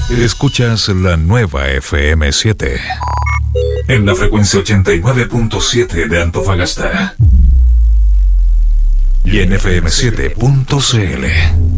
Escuchas la nueva FM7 en la frecuencia 89.7 de Antofagasta y en FM7.cl.